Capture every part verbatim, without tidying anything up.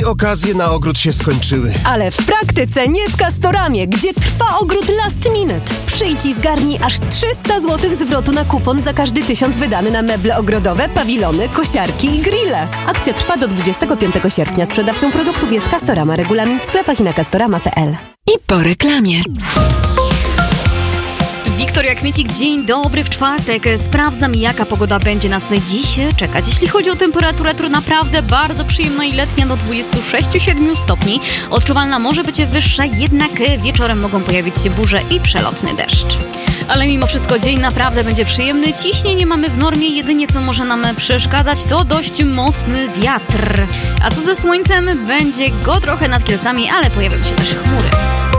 okazje na ogród się skończyły. Ale w praktyce nie w Castoramie, gdzie trwa ogród last minute. Przyjdź i zgarnij aż trzysta złotych zwrotu na kupon za każdy tysiąc wydany na meble ogrodowe, pawilony, kosiarki i grille. Akcja trwa do dwudziestego piątego sierpnia. Sprzedawcą produktów jest Castorama. Regulamin w sklepach i na castorama kropka p l. I po reklamie. Wiktoria Kmiecik, dzień dobry w czwartek. Sprawdzam, jaka pogoda będzie nas dziś czekać. Jeśli chodzi o temperaturę, to naprawdę bardzo przyjemna i letnia do dwudziestu sześciu do dwudziestu siedmiu stopni. Odczuwalna może być wyższa, jednak wieczorem mogą pojawić się burze i przelotny deszcz. Ale mimo wszystko dzień naprawdę będzie przyjemny. Ciśnienie mamy w normie, jedynie co może nam przeszkadzać to dość mocny wiatr. A co ze słońcem? Będzie go trochę nad Kielcami, ale pojawią się też chmury.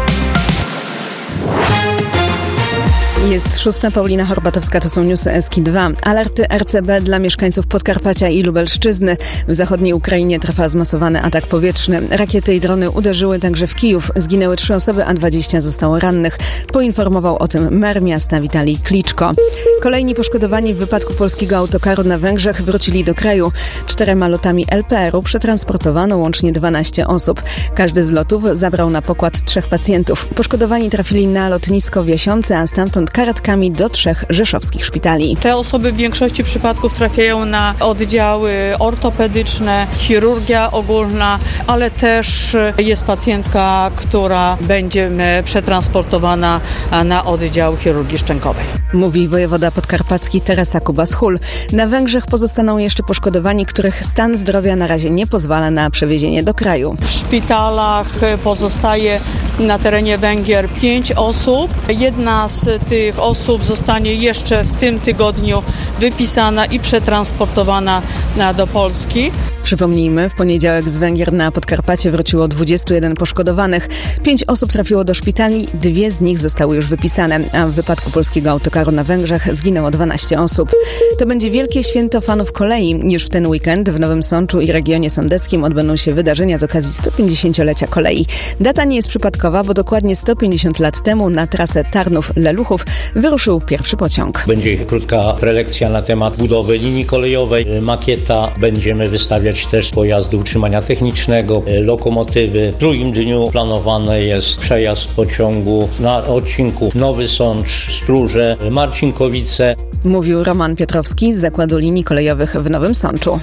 Jest szósta, Paulina Horbatowska, to są newsy S K I dwa. Alerty R C B dla mieszkańców Podkarpacia i Lubelszczyzny. W zachodniej Ukrainie trwa zmasowany atak powietrzny. Rakiety i drony uderzyły także w Kijów. Zginęły trzy osoby, a dwadzieścia zostało rannych. Poinformował o tym mer miasta Witalij Kliczko. Kolejni poszkodowani w wypadku polskiego autokaru na Węgrzech wrócili do kraju. Czterema lotami L P R u przetransportowano łącznie dwanaście osób. Każdy z lotów zabrał na pokład trzech pacjentów. Poszkodowani trafili na lotnisko w Jasiące, a stamtąd karetkami do trzech rzeszowskich szpitali. Te osoby w większości przypadków trafiają na oddziały ortopedyczne, chirurgia ogólna, ale też jest pacjentka, która będzie przetransportowana na oddział chirurgii szczękowej. Mówi wojewoda podkarpacki Teresa Kubas-Hul. Na Węgrzech pozostaną jeszcze poszkodowani, których stan zdrowia na razie nie pozwala na przewiezienie do kraju. W szpitalach pozostaje na terenie Węgier pięć osób. Jedna z tych osób zostanie jeszcze w tym tygodniu wypisana i przetransportowana do Polski. Przypomnijmy, w poniedziałek z Węgier na Podkarpacie wróciło dwudziestu jeden poszkodowanych. Pięć osób trafiło do szpitali, dwie z nich zostały już wypisane, a w wypadku polskiego autokaru na Węgrzech zginęło dwanaście osób. To będzie wielkie święto fanów kolei. Już w ten weekend w Nowym Sączu i regionie sądeckim odbędą się wydarzenia z okazji sto pięćdziesięciolecia kolei. Data nie jest przypadkowa, bo dokładnie sto pięćdziesiąt lat temu na trasę Tarnów-Leluchów wyruszył pierwszy pociąg. Będzie krótka prelekcja na temat budowy linii kolejowej, makieta, będziemy wystawiać też pojazdy utrzymania technicznego, lokomotywy. W drugim dniu planowany jest przejazd pociągu na odcinku Nowy Sącz, Stróże, Marcinkowice. Mówił Roman Piotrowski z Zakładu Linii Kolejowych w Nowym Sączu.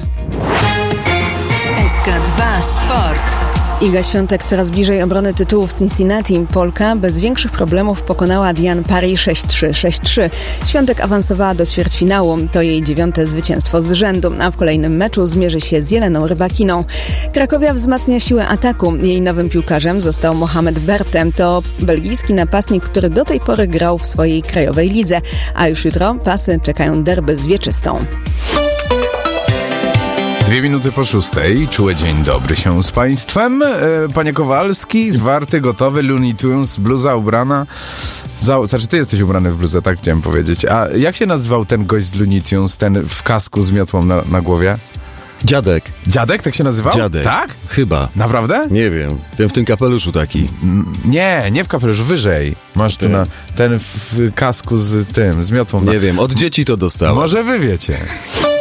S K dwa Sport. Iga Świątek coraz bliżej obrony tytułu w Cincinnati. Polka bez większych problemów pokonała Diane Parry sześć trzy, sześć trzy. Świątek awansowała do ćwierćfinału. To jej dziewiąte zwycięstwo z rzędu, a w kolejnym meczu zmierzy się z Jeleną Rybakiną. Krakowia wzmacnia siłę ataku. Jej nowym piłkarzem został Mohamed Bertem. To belgijski napastnik, który do tej pory grał w swojej krajowej lidze. A już jutro pasy czekają derby z Wieczystą. Dwie minuty po szóstej. Czuły dzień dobry się z Państwem. E, panie Kowalski, zwarty, gotowy, Looney Tunes, bluza ubrana. Za, znaczy, ty jesteś ubrany w bluzę, tak chciałem powiedzieć. A jak się nazywał ten gość z Looney Tunes, ten w kasku z miotłą na, na głowie? Dziadek. Dziadek? Tak się nazywał? Dziadek. Tak? Chyba. Naprawdę? Nie wiem. Ten w tym kapeluszu taki. N- nie, nie w kapeluszu, wyżej. Masz tu na, ten w kasku z tym, z miotłą. Nie na... wiem, od dzieci to dostałem. Może wy wiecie.